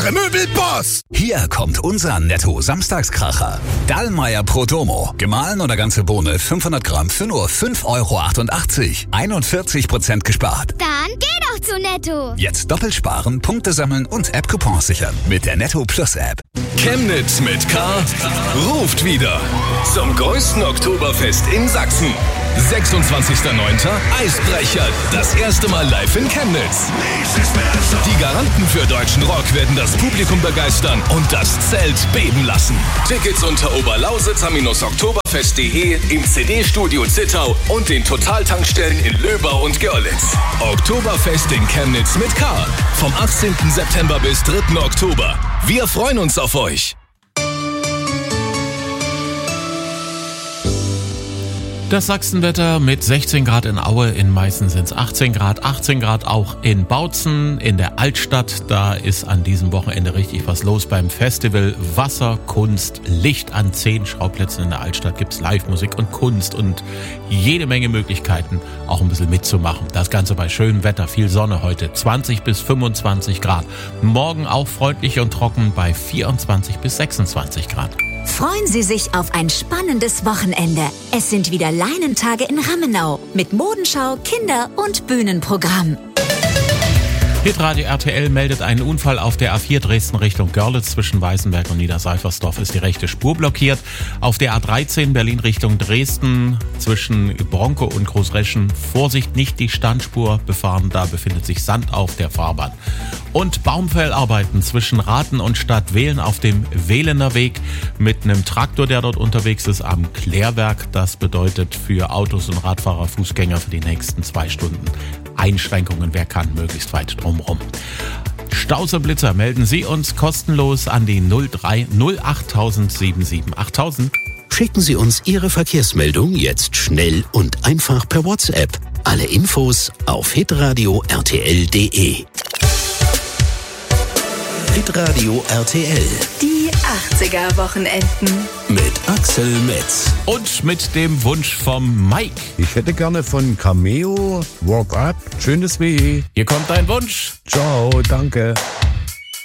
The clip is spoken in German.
Eure Möbelboss! Hier kommt unser Netto-Samstagskracher. Dallmayr Pro Domo. Gemahlen oder ganze Bohne 500 Gramm für nur 5,88 €. 41% gespart. Dann geh doch zu Netto. Jetzt doppelt sparen, Punkte sammeln und App-Coupons sichern mit der Netto Plus App. Chemnitz mit K ruft wieder zum größten Oktoberfest in Sachsen. 26.09. Eisbrecher, das erste Mal live in Chemnitz. Die Garanten für deutschen Rock werden das Publikum begeistern und das Zelt beben lassen. Tickets unter oberlausitzer-oktoberfest.de, im CD-Studio Zittau und den Totaltankstellen in Löbau und Görlitz. Oktoberfest in Chemnitz mit K. Vom 18. September bis 3. Oktober. Wir freuen uns auf euch. Das Sachsenwetter mit 16 Grad in Aue, in Meißen sind es 18 Grad auch in Bautzen, in der Altstadt. Da ist an diesem Wochenende richtig was los beim Festival Wasser, Kunst, Licht. An 10 Schauplätzen in der Altstadt gibt's Live-Musik und Kunst und jede Menge Möglichkeiten, auch ein bisschen mitzumachen. Das Ganze bei schönem Wetter, viel Sonne heute, 20 bis 25 Grad. Morgen auch freundlich und trocken bei 24 bis 26 Grad. Freuen Sie sich auf ein spannendes Wochenende. Es sind wieder Leinentage in Rammenau mit Modenschau, Kinder- und Bühnenprogramm. Hitradio RTL meldet einen Unfall auf der A4 Dresden Richtung Görlitz. Zwischen Weißenberg und Niederseifersdorf ist die rechte Spur blockiert. Auf der A13 Berlin Richtung Dresden zwischen Bronco und Großreschen Vorsicht, nicht die Standspur befahren, da befindet sich Sand auf der Fahrbahn. Und Baumfellarbeiten zwischen Rathen und Stadtwehlen auf dem Wehlener Weg mit einem Traktor, der dort unterwegs ist, am Klärwerk. Das bedeutet für Autos und Radfahrer, Fußgänger für die nächsten 2 Stunden Einschränkungen. Wer kann, möglichst weit drumherum. Stauseblitzer melden Sie uns kostenlos an die 03 08000 77 8000. Schicken Sie uns Ihre Verkehrsmeldung jetzt schnell und einfach per WhatsApp. Alle Infos auf hitradio rtl.de. Hitradio RTL. Die 80er-Wochenenden. Mit Axel Metz. Und mit dem Wunsch vom Mike. Ich hätte gerne von Cameo Walk Up. Schönes Weh. Hier kommt dein Wunsch. Ciao, danke.